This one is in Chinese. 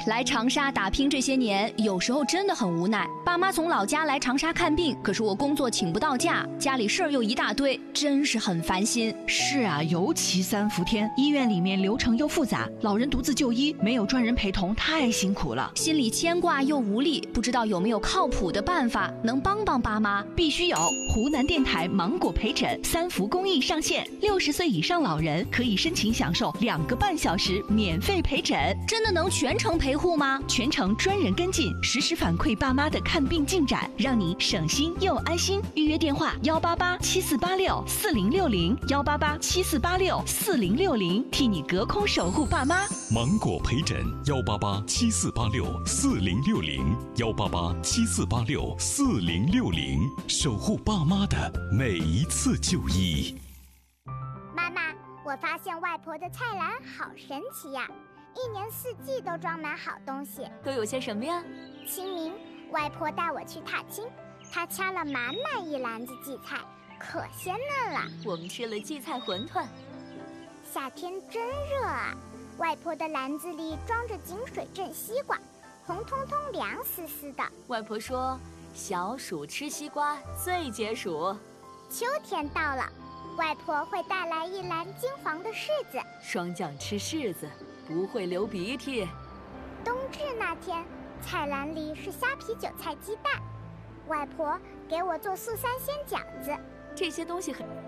来长沙打拼这些年，有时候真的很无奈。爸妈从老家来长沙看病，可是我工作请不到假，家里事儿又一大堆，真是很烦心。 是啊，尤其3伏天，医院里面流程又复杂，老人独自就医，没有专人陪同，太辛苦了， 心里牵挂又无力，不知道有没有靠谱的办法能帮帮爸妈？ 必须有！湖南电台芒果陪诊3伏公益上线，60岁以上老人可以申请享受2个半小时免费陪诊。 真的能全程陪护吗？ 全程专人跟进，实时反馈爸妈的看病进展，让你省心又安心。预约电话18874864060，18874864060，替你隔空守护爸妈。 芒果陪诊18874864060，18874864060，守护爸妈的每一次就医。 妈妈，我发现外婆的菜篮好神奇呀，一年四季都装满好东西。 都有些什么呀？ 清明，外婆带我去踏青，她掐了满满一篮子荠菜，可鲜嫩了。 我们吃了荠菜馄饨。 夏天真热啊，外婆的篮子里装着井水镇西瓜，红彤彤凉丝丝的。 外婆说，小暑吃西瓜最解暑。 秋天到了，外婆会带来一篮金黄的柿子， 霜降吃柿子不会流鼻涕。 冬至那天，菜篮里是虾皮韭菜鸡蛋，外婆给我做素三鲜饺子。 这些东西很